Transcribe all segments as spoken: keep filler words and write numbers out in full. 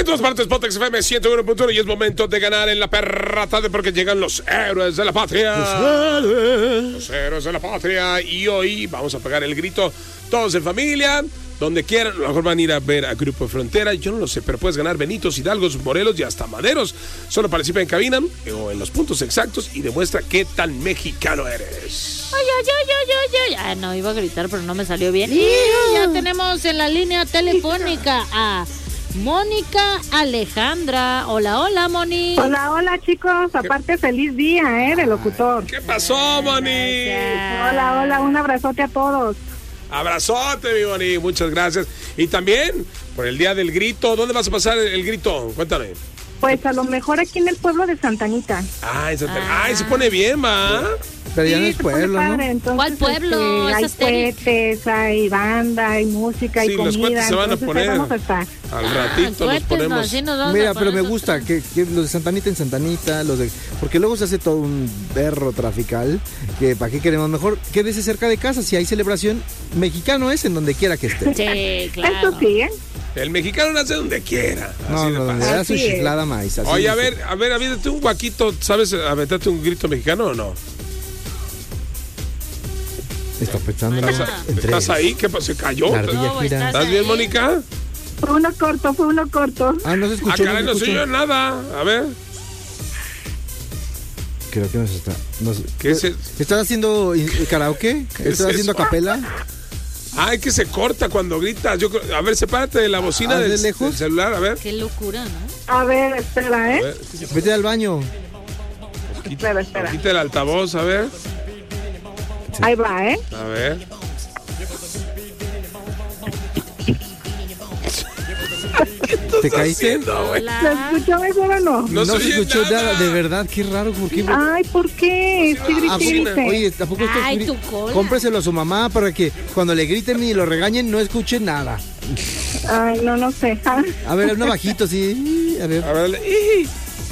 todas partes, Pontex F M ciento uno punto uno y es momento de ganar en la perra tarde porque llegan los héroes de la patria. Los héroes. Los héroes de la patria. Y hoy vamos a pegar el grito todos en familia, donde quieran. A lo mejor van a ir a ver a Grupo Frontera, yo no lo sé, pero puedes ganar Benitos, Hidalgos, Morelos y hasta Maderos. Solo participa en cabina o en los puntos exactos y demuestra qué tan mexicano eres. Ay, ay, ay, ay, ay, ay. Ah, no, iba a gritar, pero no me salió bien. Y ya tenemos en la línea telefónica a Mónica Alejandra. Hola, hola, Moni. Hola, hola, chicos. Aparte, feliz día, ¿eh? De locutor. ¿Qué pasó, Moni? Hola, hola. Un abrazote a todos. Abrazote, mi Moni. Muchas gracias. Y también, por el día del grito, ¿dónde vas a pasar el grito? Cuéntame. Pues a lo mejor aquí en el pueblo de Santa Anita. Ay, Santa... ah. Ay se pone bien, ma. Pero ya sí, no es pueblo, padre, ¿no? entonces, ¿Cuál pueblo? Este, hay ¿Es estéril? cohetes, hay banda, hay música, sí, hay comida. los cohetes se van a poner. Vamos a estar. Al ratito Ah, los ponemos. no, sí nos vamos Mira, a pero me poner gusta esos- que, que los de Santanita en Santanita, los de, porque luego se hace todo un berro trafical, que para qué queremos, mejor quédese cerca de casa, si hay celebración, mexicano es en donde quiera que esté. Sí, claro. Eso sí, ¿eh? El mexicano nace donde quiera. No, Así de no, donde fácil. da su Así es. chiflada maíz. así Oye, a dice. ver, a ver, aviéntate un guaquito, ¿sabes aventarte un grito mexicano o no? Está pensando ¿Estás, entre estás ahí? ¿Qué pasó? ¿Se cayó? La ardilla No, gira. estás- ¿Estás bien, Mónica? Fue uno corto, fue uno corto. Ah, no se Ah, escuchó. caray, no se se escuchó. oyó nada. A ver. Creo que nos está. Nos, ¿Qué es el- ¿Estás haciendo eh, karaoke? ¿Qué es ¿Estás haciendo eso? capela? Ay, que se corta cuando gritas. Yo, creo- a ver, sepárate de la bocina ¿Ah, de del, lejos? del celular, a ver. Qué locura, ¿no? A ver, espera, A ¿eh? ver, Vete al baño. Espera, espera. quita el altavoz, a ver. Ahí va, ¿eh? A ver. ¿Te caíste? No, güey. ¿Se Hola. escuchó mejor o no? No No, se se oye escuchó nada. nada. De verdad, qué raro. ¿Por qué? Ay, ¿por qué? Este ¿A poco- grite. Oye, tampoco estás Ay, gri- tu cola. Cómpreselo a su mamá para que cuando le griten y lo regañen no escuche nada. Ay, no, no sé. Ah, A ver, uno bajito, sí. A ver. A ver, ¡ih!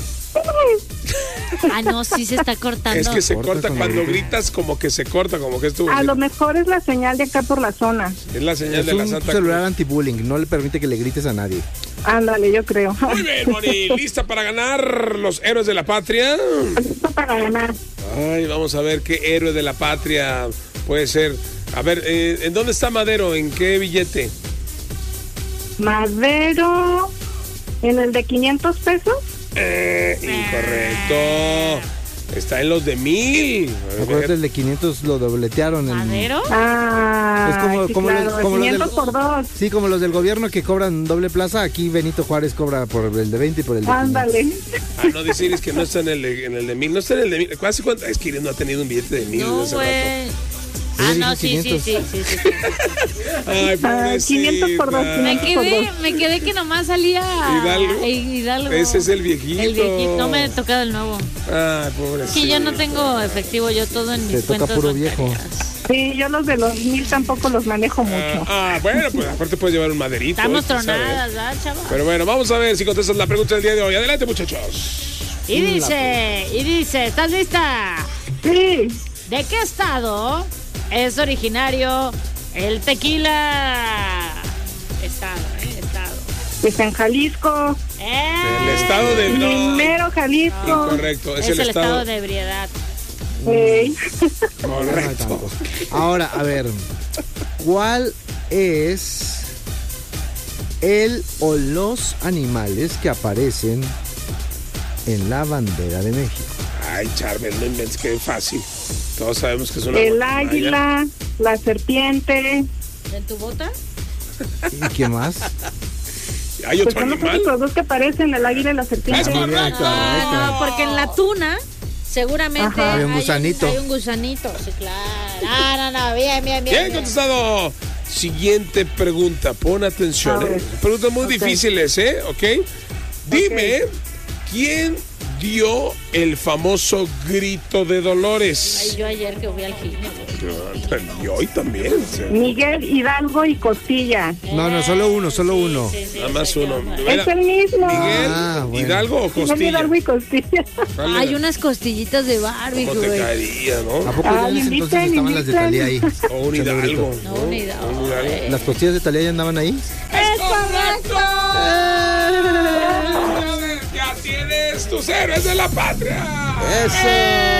Ah, no, sí se está cortando. es que se Corta corta cuando cuando grites. gritas, como que se corta, como que estuvo. A lo mejor es la señal de acá por la zona. Es la señal Es de la un Santa celular Cruz. anti-bullying. No le permite que le grites a nadie. Ándale, yo creo. Muy bien, Moni. ¿Lista para ganar los héroes de la patria? Listo para ganar. Ay, vamos a ver qué héroe de la patria puede ser. A ver, eh, ¿en dónde está Madero? ¿En qué billete? Madero, en el de quinientos pesos. Eh, incorrecto. Está en los de mil. Acuérdate, el de quinientos lo dobletearon. En... ¿Madero? Ah, Es como- sí, como claro, los- como los quinientos del- por dos. Sí, como los del gobierno que cobran doble plaza. Aquí Benito Juárez cobra por el de veinte y por el de Ándale. Ah, no decir es que no está en el de, en el de mil. No está en el de mil. ¿Cuánto, cuánto? Es que no ha tenido un billete de mil No, desde hace güey. Ah, Yo no, dije sí, sí, sí, quinientos. sí, sí, sí, sí. rato. Ay, Ah, pobrecita. quinientos por dos, Me quedé, me quedé que nomás salía Hidalgo. Hidalgo. Ese es el viejito. El viejito, no me he tocado el nuevo. Ay, pobrecito. Que yo no tengo efectivo, yo todo en Te mis toca cuentas puro bancarias. viejo. Sí, yo los de los mil tampoco los manejo mucho. Ah, ah, bueno, pues aparte puedes llevar un maderito. Estamos ¿eh? ¿Sabes? tronadas, ¿verdad, chaval? Pero bueno, vamos a ver si contestas la pregunta del día de hoy. Adelante, muchachos. Y dice, y dice, ¿estás lista? Sí, ¿De qué estado es originario el tequila? Estado, ¿eh? Estado. pues en Jalisco, ¡Eh! El estado de... no, primero Jalisco. incorrecto, es, Es, el, estado... de ebriedad. Ey. Correcto. Ahora, a ver, ¿cuál es el o los animales que aparecen en la bandera de México? Ay, Charmel, no inventes, que fácil. Todos sabemos que es una... El guacamaya. águila, la serpiente, ¿En tu bota? ¿Y qué más? ¿Hay pues otro son los animal? únicos dos que aparecen, el águila y la serpiente. Es correcto. Ah, no, porque en la tuna seguramente Ajá. Hay un gusanito. Hay un gusanito, sí, claro. Ah, no, no, bien, bien, bien. Bien bien. contestado. Siguiente pregunta, pon atención. A ver. ¿eh? Preguntas muy Ok. difíciles, ¿eh? ¿Ok? Dime, ¿quién dio el famoso grito de Ay, Dolores? yo ayer que fui al gimnasio. Y hoy también. sí. Miguel Hidalgo y Costilla. No, no, solo uno, solo uno. Sí, sí, Nada más ese uno. tema. Era Es el mismo. Miguel, Ah, bueno. Hidalgo o Miguel Costilla. Hidalgo y Costilla. ¿Cuál era? Hay unas costillitas de Barbie, ¿Cómo te güey. caería, ¿A no? poco ya Ay, en ese entonces inviten, estaban las de inviten. Talía ahí? O un Echando Hidalgo. grito. No, un Hidalgo. Un Hidalgo. ¿Las costillas de Talía ya andaban ahí? ¡Es correcto! los héroes de la patria. ¡Eso!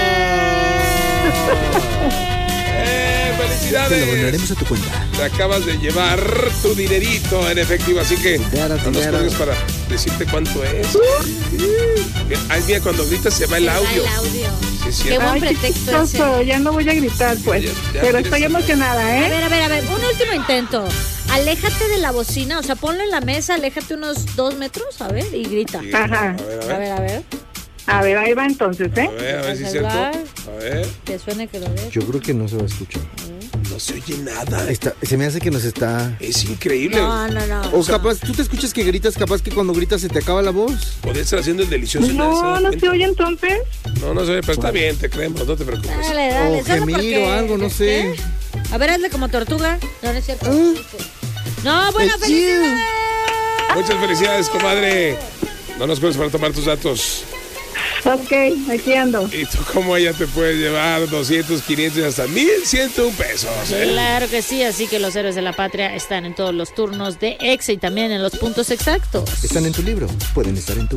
¡Eh, felicidades! Te lo donaremos a tu cuenta. Te acabas de llevar tu dinerito en efectivo, así que Dinero, no nos dinero. cuelgues para decirte cuánto es. Ay, mira, cuando gritas se va el Se va audio. el audio. Sí, es Qué cierto. buen Ay, qué pretexto ese. chistoso, ya no voy a gritar, pues. Ya- ya Pero quieres estoy hablar. emocionada, A ¿eh? ver, a ver, a ver, un último intento. Aléjate de la bocina, o sea, ponlo en la mesa, aléjate unos dos metros, a ver, y grita. Sí, Ajá. A ver, a A ver. ver, a ver, A ver, ahí va entonces, A ¿eh? ver, a ver si es Ahí cierto. va. A ver, que suene que lo ves. Yo creo que no se va a escuchar. no se oye nada. Está- se me hace que nos está... Es increíble. No, no, no. O capaz, tú te escuchas que gritas, capaz que cuando gritas se te acaba la voz. Podría estar haciendo el delicioso. y nadie se No, da no cuenta. se oye entonces. No, no se oye, pero está bien, te creemos, no te preocupes. Dale, dale. O solo gemir porque- o algo, no sé. ¿Qué? A ver, hazle como tortuga. No, no es cierto. Ah. No, bueno, It's felicidades. Muchas felicidades, comadre. No nos cuelgues para tomar tus datos. Ok, aquí ando. Y tú como ella te puedes llevar doscientos, quinientos y hasta mil ciento uno pesos. ¿eh? Claro que sí, así que los héroes de la patria están en todos los turnos de Exa y también en los puntos exactos. Están en tu libro, pueden estar en tu